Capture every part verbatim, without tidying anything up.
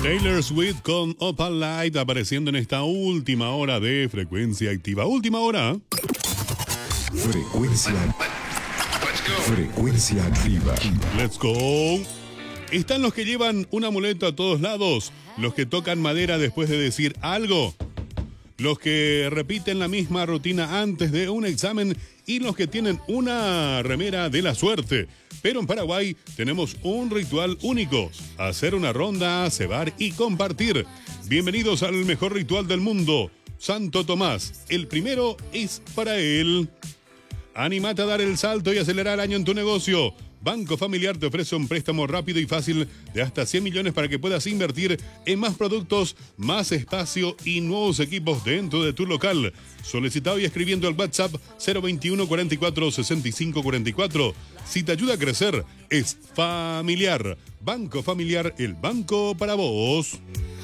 Taylor Swift con Opal Light apareciendo en esta última hora de Frecuencia Activa. Última hora. Frecuencia. Frecuencia Activa. Let's go. Están los que llevan un amuleto a todos lados, los que tocan madera después de decir algo, los que repiten la misma rutina antes de un examen y los que tienen una remera de la suerte. Pero en Paraguay tenemos un ritual único: hacer una ronda, cebar y compartir. Bienvenidos al mejor ritual del mundo, Santo Tomás. El primero es para él. Anímate a dar el salto y acelerar el año en tu negocio. Banco Familiar te ofrece un préstamo rápido y fácil de hasta cien millones para que puedas invertir en más productos, más espacio y nuevos equipos dentro de tu local. Solicitado y escribiendo al WhatsApp cero veintiuno, cuarenta y cuatro, sesenta y cinco cuarenta y cuatro. Si te ayuda a crecer, es Familiar. Banco Familiar, el banco para vos.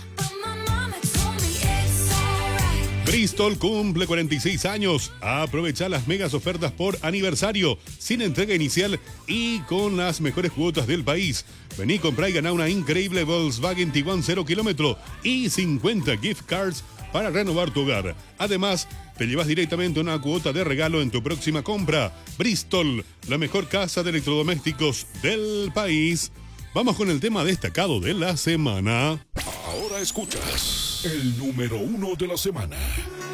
Bristol cumple cuarenta y seis años. Aprovecha las megas ofertas por aniversario, sin entrega inicial y con las mejores cuotas del país. Vení, comprá y ganá una increíble Volkswagen Tiguan cero kilómetro y cincuenta gift cards para renovar tu hogar. Además, te llevas directamente una cuota de regalo en tu próxima compra. Bristol, la mejor casa de electrodomésticos del país. Vamos con el tema destacado de la semana. Ahora escuchas el número uno de la semana.